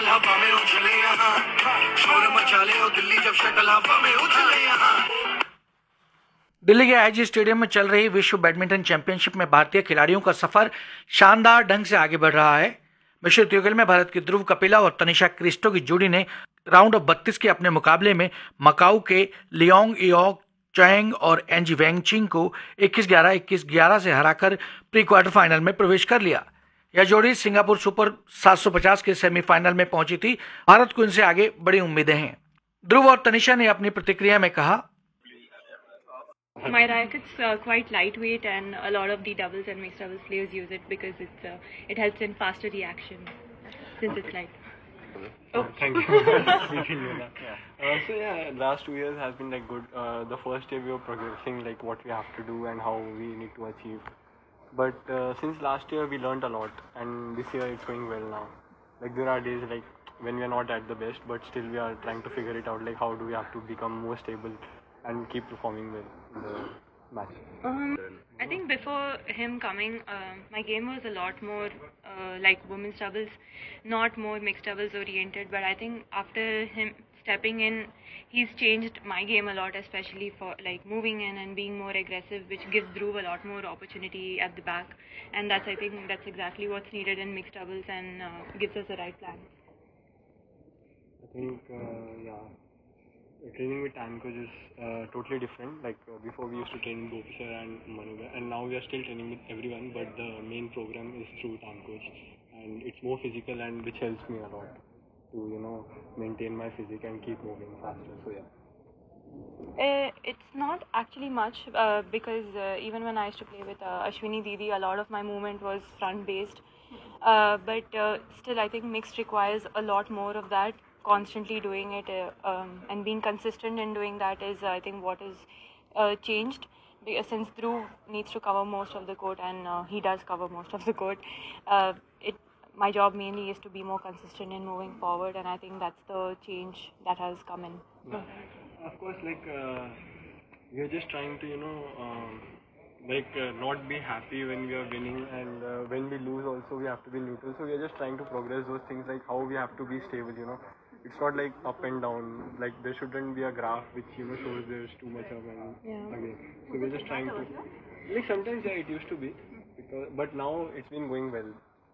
हवा में उछले यहाँ, शोर मचा ले ओ दिल्ली जब शटल हवा में उछले यहाँ। दिल्ली के आईजी स्टेडियम में चल रही विश्व बैडमिंटन चैंपियनशिप में भारतीय खिलाड़ियों का सफर शानदार ढंग से आगे बढ़ रहा है। मिश्रित युगल में भारत की ध्रुव कपिला और तनिषा क्रिस्टो की जोड़ी ने राउंड ऑफ 32 के अपने मुकाबले में मकाऊ के लियोंग इयोक चैंग और एंजी वेंगचिंग को 21-11, 21-11 से हराकर प्री क्वार्टर फाइनल में प्रवेश कर लिया। यह जोड़ी सिंगापुर सुपर 750 के सेमीफाइनल में पहुंची थी। भारत को इनसे आगे बड़ी उम्मीदें हैं। ध्रुव और तनिषा ने अपनी प्रतिक्रिया में कहा, My racket's quite lightweight, and a lot of the doubles and mixed doubles players use it because it helps in faster reaction since it's light. Oh, thank you. We can do that. So yeah, last 2 years has been like good. The first year we were progressing like what we have to do and how we need to achieve. But since last year we learned a lot, and this year it's going well now. Like there are days like when we are not at the best, but still we are trying to figure it out. Like how do we have to become more stable and keep performing well in the match. I think before him coming, my game was a lot more like women's doubles, not more mixed doubles oriented. But I think after him stepping in, he's changed my game a lot, especially for like moving in and being more aggressive, which gives Dhruv a lot more opportunity at the back. And I think that's exactly what's needed in mixed doubles and gives us the right plan. I think, training with time coach is totally different. Like before we used to train with Gopi sir and Manuga, and now we are still training with everyone, but the main program is through time coach, and it's more physical and which helps me a lot to maintain my physique and keep moving faster. So yeah. It's not actually much because even when I used to play with Ashwini Didi, a lot of my movement was front based, but still I think mixed requires a lot more of that. Constantly doing it and being consistent in doing that is I think what is changed, since Dhruv needs to cover most of the court and he does cover most of the court. My job mainly is to be more consistent in moving forward, and I think that's the change that has come in. Of course, like we are just trying to not be happy when we are winning, and when we lose also we have to be neutral. So we are just trying to progress those things, like how we have to be stable. It's not like up and down. Like there shouldn't be a graph which shows there's too much up and again. So we're just trying to, like sometimes it used to be, but now it's been going well.